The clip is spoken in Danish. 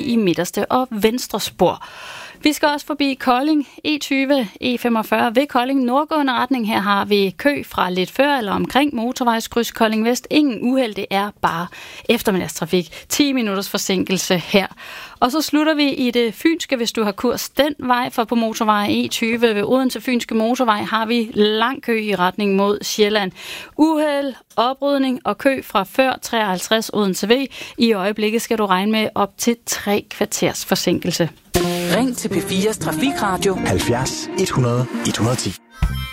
i midterste og venstre spor. Vi skal også forbi Kolding, E20, E45 ved Kolding, nordgående retning. Her har vi kø fra lidt før eller omkring motorvejskryds Kolding Vest. Ingen uheld, det er bare eftermiddagstrafik. 10 minutters forsinkelse her. Og så slutter vi i det fynske, hvis du har kurs den vej, for på motorvej E20 ved Odense Fynske Motorvej har vi lang kø i retning mod Sjælland. Uheld, oprydning og kø fra før 53 Odense V. I øjeblikket skal du regne med op til 3 kvarters forsinkelse. Ring til P4's Trafikradio 70 100 110.